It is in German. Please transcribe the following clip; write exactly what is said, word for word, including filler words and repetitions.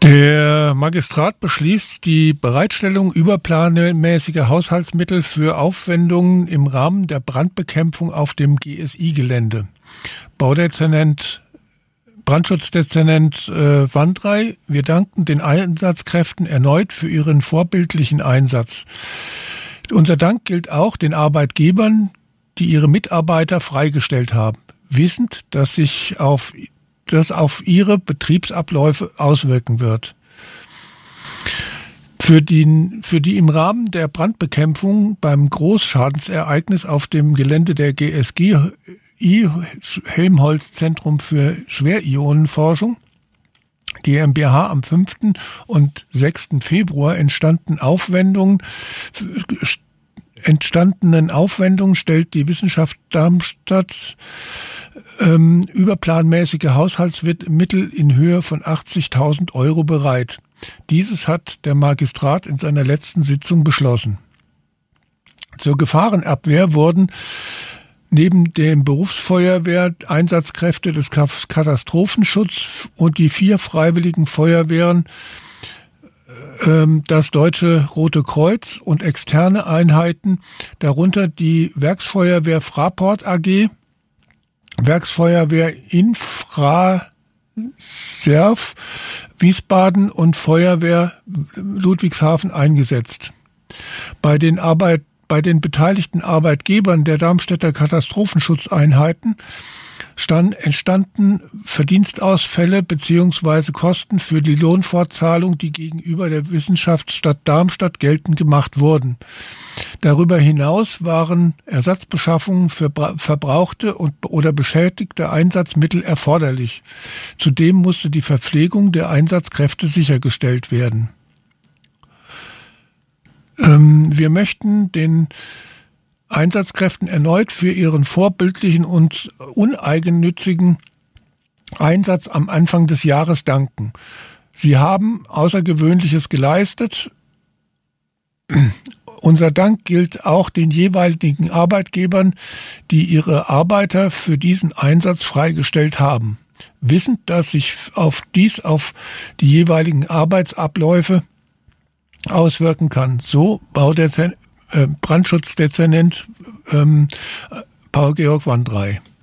Der Magistrat beschließt die Bereitstellung überplanmäßiger Haushaltsmittel für Aufwendungen im Rahmen der Brandbekämpfung auf dem G S I-Gelände. Baudezernent, Brandschutzdezernent äh, Wandrei, wir danken den Einsatzkräften erneut für ihren vorbildlichen Einsatz. Unser Dank gilt auch den Arbeitgebern, die ihre Mitarbeiter freigestellt haben, wissend, dass sich auf das auf ihre Betriebsabläufe auswirken wird. Für die, für die im Rahmen der Brandbekämpfung beim Großschadensereignis auf dem Gelände der G S G I Helmholtz Zentrum für Schwerionenforschung GmbH am fünften und sechsten Februar entstanden Aufwendungen entstandenen Aufwendungen stellt die Wissenschaft Darmstadt ähm, überplanmäßige Haushaltsmittel in Höhe von achtzigtausend Euro bereit. Dieses hat der Magistrat in seiner letzten Sitzung beschlossen. Zur Gefahrenabwehr wurden neben dem Berufsfeuerwehr Einsatzkräfte des Katastrophenschutzes und die vier freiwilligen Feuerwehren, das Deutsche Rote Kreuz und externe Einheiten, darunter die Werksfeuerwehr Fraport A G, Werksfeuerwehr Infraserv Wiesbaden und Feuerwehr Ludwigshafen eingesetzt. Bei den Arbeit, bei den beteiligten Arbeitgebern der Darmstädter Katastrophenschutzeinheiten stand, entstanden Verdienstausfälle bzw. Kosten für die Lohnfortzahlung, die gegenüber der Wissenschaftsstadt Darmstadt geltend gemacht wurden. Darüber hinaus waren Ersatzbeschaffungen für verbrauchte und oder beschädigte Einsatzmittel erforderlich. Zudem musste die Verpflegung der Einsatzkräfte sichergestellt werden. Ähm, wir möchten den Einsatzkräften erneut für ihren vorbildlichen und uneigennützigen Einsatz am Anfang des Jahres danken. Sie haben Außergewöhnliches geleistet. Unser Dank gilt auch den jeweiligen Arbeitgebern, die ihre Arbeiter für diesen Einsatz freigestellt haben. Wissend, dass sich auf dies auf die jeweiligen Arbeitsabläufe auswirken kann. So baut der Brandschutzdezernent ähm, Paul-Georg Wandrei.